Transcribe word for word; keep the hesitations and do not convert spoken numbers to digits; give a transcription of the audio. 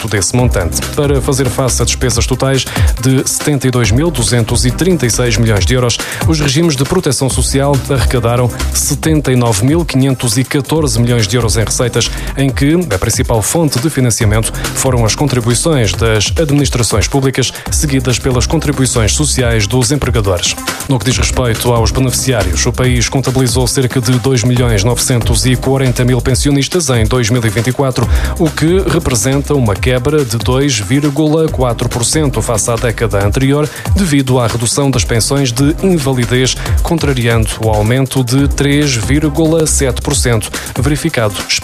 abaixo desse montante. Para fazer face a despesas totais de setenta e dois mil duzentos e trinta e seis milhões de euros, os regimes de proteção social arrecadaram setenta e nove mil quinhentos e catorze milhões de euros em receitas, em que a principal fonte de financiamento foram as contribuições das administrações públicas, seguidas pelas contribuições sociais dos empregadores. No que diz respeito aos beneficiários, o país contabilizou cerca de dois milhões novecentos e quarenta mil pensionistas em dois mil e vinte e quatro, o que representa uma quebra de dois vírgula quatro por cento face à década anterior, devido à redução das pensões de invalidez, contrariando o aumento de três vírgula sete por cento verificado especificamente